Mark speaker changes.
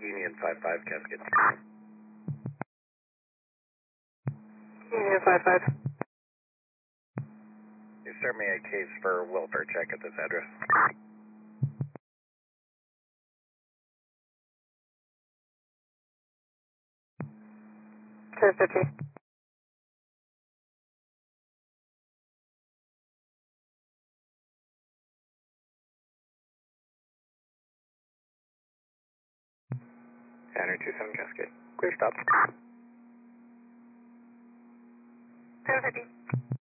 Speaker 1: Union 55 Cascade.
Speaker 2: Union 55.
Speaker 1: You start me a case for welfare check at this address.
Speaker 2: 250.
Speaker 1: Tanner 27 Cascade. Clear stop.
Speaker 2: 250.